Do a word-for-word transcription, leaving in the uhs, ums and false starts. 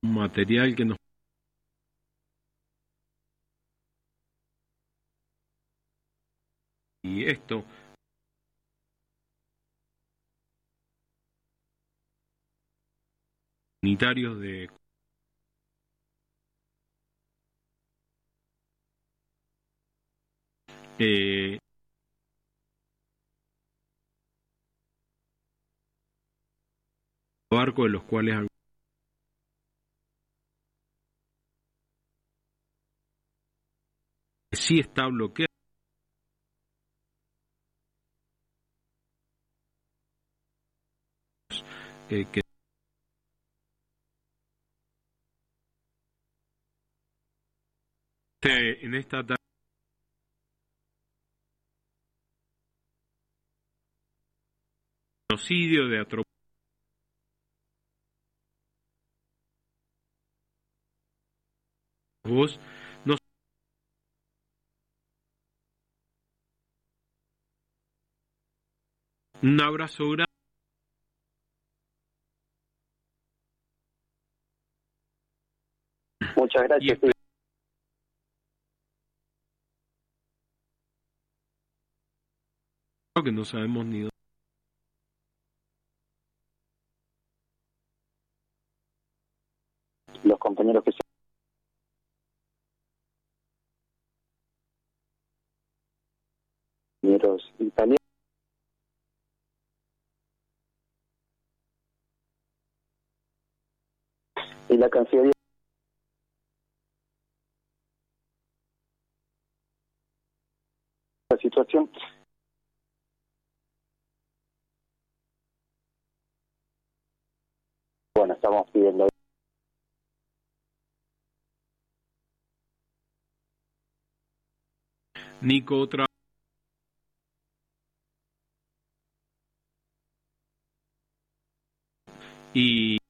material que nos y esto unitarios de eh, barcos de los cuales sí está bloqueado eh, que en esta genocidio de atropello vos no un abrazo grande. Muchas gracias. Y que no sabemos ni dónde. Los compañeros que se compañeros italianos y la Cancillería la situación. Bueno, estamos pidiendo Nico otra y